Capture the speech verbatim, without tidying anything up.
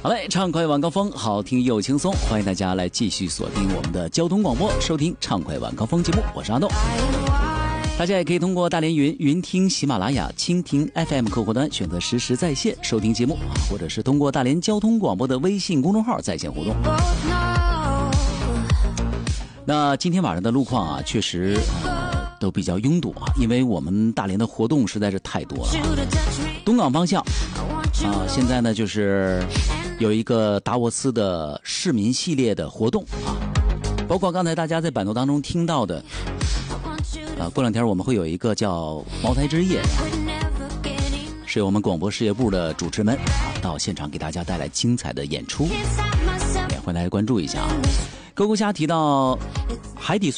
好嘞，畅快晚高峰，好听又轻松，欢迎大家来继续锁定我们的交通广播，收听畅快晚高峰节目，我是阿豆。大家也可以通过大连云云听、喜马拉雅、蜻蜓 F M 客户端选择实时在线收听节目，或者是通过大连交通广播的微信公众号在线互动。那今天晚上的路况啊，确实呃都比较拥堵啊，因为我们大连的活动实在是太多了。东港方向啊，现在呢就是有一个达沃斯的市民系列的活动啊，包括刚才大家在版头当中听到的。啊，过两天我们会有一个叫茅台之夜，是由我们广播事业部的主持们啊到现场给大家带来精彩的演出，也会来关注一下啊。勾勾虾提到海底